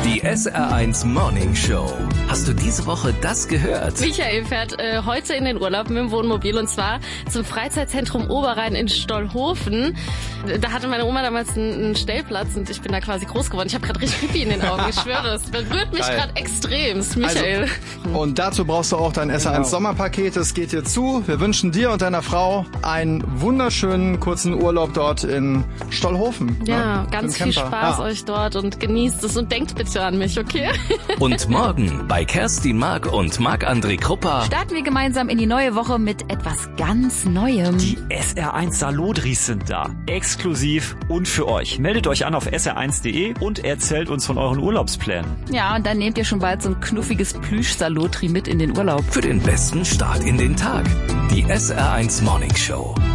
Die SR1 Morning Show. Hast du diese Woche das gehört? Michael fährt heute in den Urlaub mit dem Wohnmobil und zwar zum Freizeitzentrum Oberrhein in Stollhofen. Da hatte meine Oma damals einen Stellplatz und ich bin da quasi groß geworden. Ich habe gerade richtig Pipi in den Augen, ich schwöre, das berührt mich gerade extremst, Michael. Also, und dazu brauchst du auch dein SR1 Sommerpaket. Es geht dir zu. Wir wünschen dir und deiner Frau einen wunderschönen kurzen Urlaub dort in Stollhofen. Ja, ganz viel Spaß euch dort und genießt es und denkt bitte an mich, okay? Und morgen bei Kerstin Mark und Marc-André Kruppa starten wir gemeinsam in die neue Woche mit etwas ganz Neuem. Die SR1 Salodris sind da. Exklusiv und für euch. Meldet euch an auf sr1.de und erzählt uns von euren Urlaubsplänen. Ja, und dann nehmt ihr schon bald so ein knuffiges Plüsch-Salotri mit in den Urlaub. Für den besten Start in den Tag. Die SR1 Morning Show.